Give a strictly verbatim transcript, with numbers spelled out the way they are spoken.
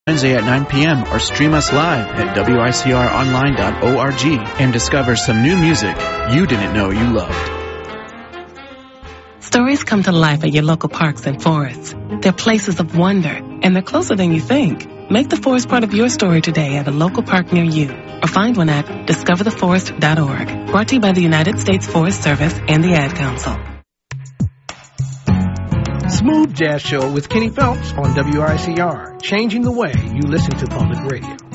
Wednesday at nine p.m. or stream us live at W I C R online dot org and discover some new music you didn't know you loved. Stories come to life at your local parks and forests. They're places of wonder, and they're closer than you think. Make the forest part of your story today at a local park near you, or find one at discover the forest dot org. Brought to you by the United States Forest Service and the Ad Council. Smooth Jazz Show with Kenny Phelps on W I C R, changing the way you listen to public radio.